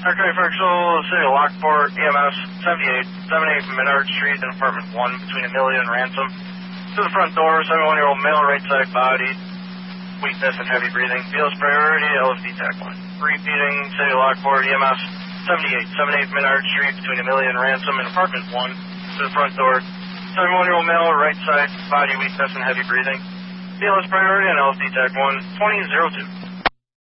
Arcade Virtual, City of Lockport, EMS 78 Menard Street in apartment 1 between Amelia and Ransom. To the front door, 71-year-old male, right side body, weakness and heavy breathing. Feels priority, LSD TAC 1. Repeating, City of Lockport, EMS 78 Menard Street between Amelia and Ransom in apartment 1. To the front door, 71-year-old male, right side body, weakness and heavy breathing. BLS priority and LSD TAC 1, 2002.